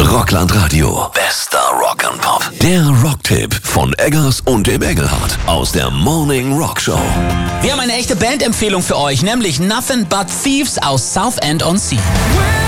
Rockland Radio. Bester Rock'n'Pop. Der Rocktipp von Eggers und dem Engelhardt aus der Morning Rock Show. Wir haben eine echte Bandempfehlung für euch, nämlich Nothing But Thieves aus Southend-on-Sea.